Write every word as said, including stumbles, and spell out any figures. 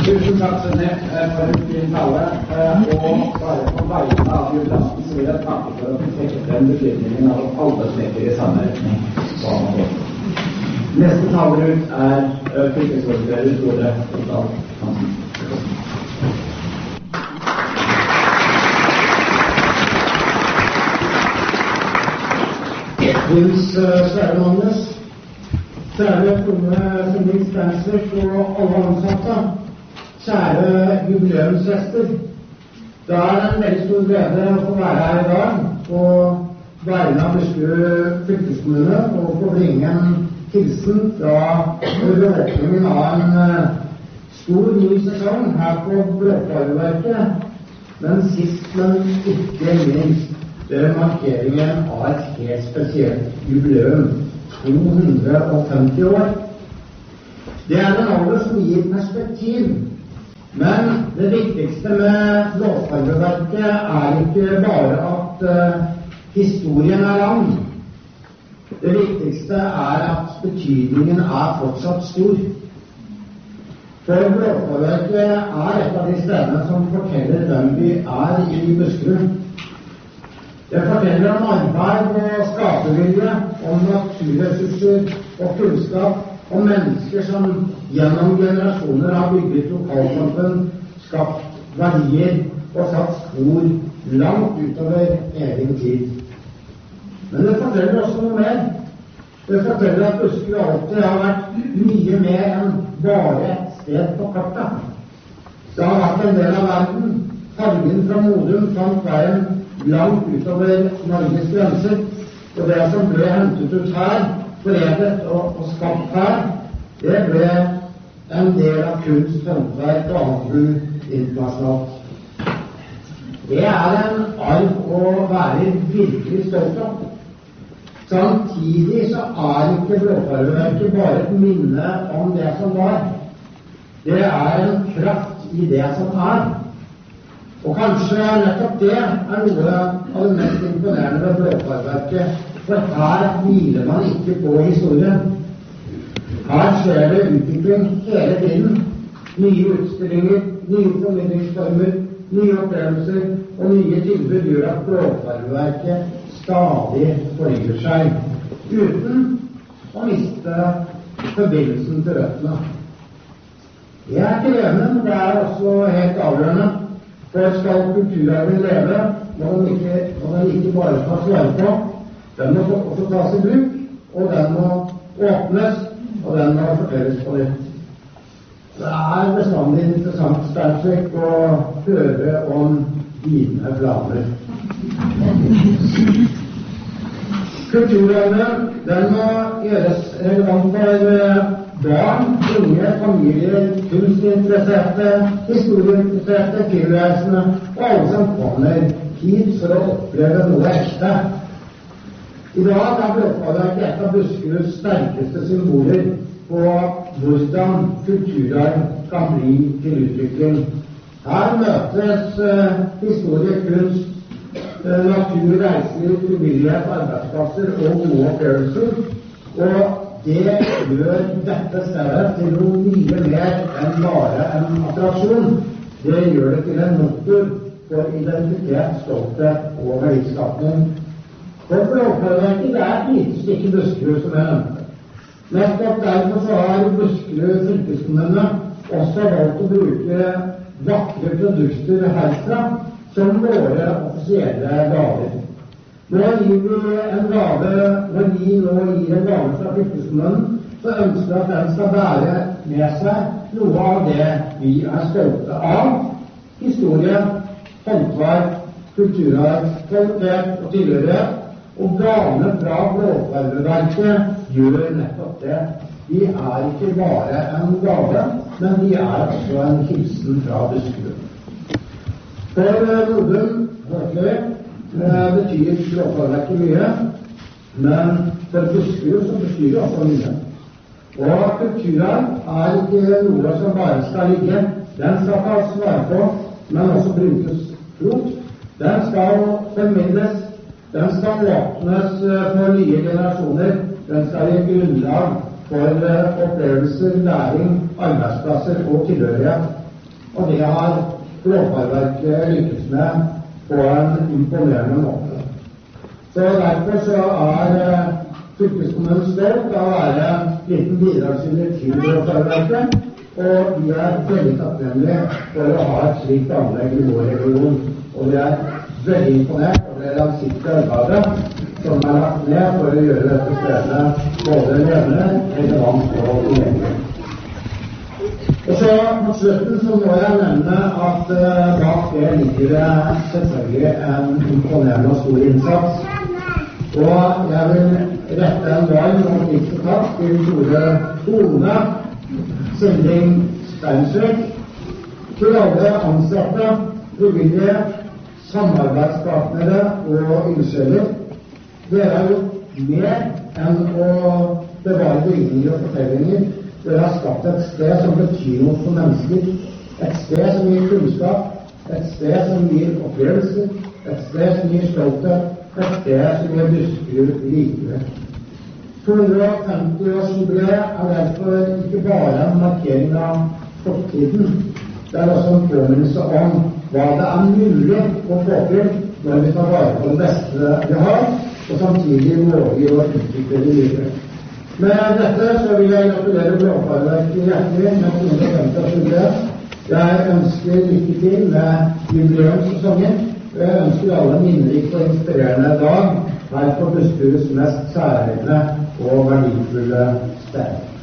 Tusen takk for det, for en fin tale, og bare på vegne av jubilanten så vil jeg takke for at vi trekker frem betydningen av at alle trekker i samme retning. Neste taler ut er fylkesordfører Tore Oppdal Hansen. Prins Sverre Magnus, kjære Tone Sinding Stensvik og alle ansatte, kjære jubileumsgjester. Det er en veldig stor glede å få være her i dag på vegne av Buskerud fylkeskommune og få bringe en hilsen fra åpningen av en stor ny sesong her på Blåfarveverket, men sist, men ikke minst markeringen av et helt spesielt jubileum, to hundre og femti år. Det er en alder som gir perspektiv, men det viktigste med Blåfarveverket er ikke bare at uh, historien er lang. Det viktigste er at betydningen er fortsatt stor. For Blåfarveverket er et av de stedene som forteller hvem vi er i Buskerud. Det forteller om arbeid og skapervilje, om naturressurser og kunnskap, om mennesker som gjennom generasjoner har bygget lokalsamfunn, skapt verdier og satt spor langt utover egen tid. Men det forteller også noe mer. Det forteller at Buskerud alltid har vært mye mer enn bare et sted på kartet. Det har vært en del av verden. Fargen fra Modum fant veien langt utover Norges grenser, og det som ble hentet ut her, foredlet og, og skapt her, det ble en del av kunst, håndverk og handel internasjonalt. Det er en arv å være virkelig stolt av. Samtidig så er ikke Blåfarveverket bare et minne om det som var. Det er en kraft i det som er. Og kanskje nettopp det er noe av det mest imponerende ved Blåfarveverket, for her hviler man ikke på historien. Her skjer det utvikling hele tiden. Nye utstillinger, nye formidlingsformer, nye opplevelser og nye tilbud gjør at Blåfarveverket stadig fornyer seg, uten å miste forbindelsen til røttene. Det er krevende, men det er også helt avgjørende. For skal kulturarven leve, må den ikke, må den ikke bare tas vare på. Den må også tas i bruk, og den må åpnes, og den må fortelles på nytt. Det er bestandig interessant, Stensvik, å høre om dine planer. Kulturarven, den må gjøres relevant for barn, unge, familier, kunstinteresserte, historieinteresserte, tilreisende og alle som kommer hit for å oppleve noe ekte. I dag er Blåfarveverket et av Buskeruds sterkeste symboler på hvordan kulturarv kan bli til utvikling. Her møtes uh, historie, kunst, uh, natur, reiseliv, frivillighet, arbeidsplasser og gode opplevelser. Og det gjør dette stedet til noe mye mer enn bare en attraksjon. Det gjør det til en motor for identitet, stolthet og verdiskapning. For Blåfarveverket er et lite stykke Buskerud, som jeg nevnte. Nettopp derfor så har Buskerud fylkeskommune også valgt å bruke vakre produkter herfra som våre offisielle gaver. Når vi gir en gave, når vi nå gir en gave fra fylkeskommunen, så ønsker vi at den skal bære med seg noe av det vi er stolte av. Historie, håndverk, kulturarv, kvalitet og tilhørighet. Og gavene fra Blåfarveverket gjør nettopp det. De er ikke bare en gave, men de er også en hilsen fra Buskerud. For Modum, hørte vi, betyr Blåfarveverket mye, men for Buskerud så betyr det også mye. Og kulturarv er ikke noe som bare skal ligge. Den skal tas vare på, men også brukes klokt. Den skal formidles, den skal åpnes for nye generasjoner, den skal gi grunnlag for opplevelser, læring, arbeidsplasser og tilhørighet, og det har Blåfarverket lykkes med på en imponerende måte. Så derfor så er fylkeskommunen stolt av å være liten bidragsyter til Blåfarverket, og vi er veldig takknemlige for å ha et slikt anlegg i vår region. Og vi er veldig imponert over det langsiktige arbeidet som er lagt ned for å gjøre dette stedet både levende, relevant og tilgjengelig. Og så mot slutten så må jeg nevne at uh, bak det ligger det selvfølgelig en imponerende og stor innsats. Og jeg vil rette en varm og viktig takk til Tore Hone, Sinding Steinsvik, til alle ansatte, frivillige, samarbeidspartnere og ildsjeler. Dere har gjort mer enn å bevare bygninger og fortellinger. Dere har skapt et sted som betyr noe for mennesker, et sted som gir kunnskap, et sted som gir opplevelser, et sted som gir stolthet, et sted som gjør Buskerud rikere. to hundre og femti års jubileet er derfor ikke bare en markering av fortiden. Det er også en påminnelse om hva det er mulig å få til når vi tar vare på det beste vi har, og samtidig våger å utvikle det videre. Med dette så vil jeg gratulere Blåfarverket hjertelig med to hundre og femti års jubileet. Jeg ønsker lykke til med jubileumssesongen, og jeg ønsker alle en minnerik og inspirerende dag her på Buskeruds mest særegne og verdifulle sted.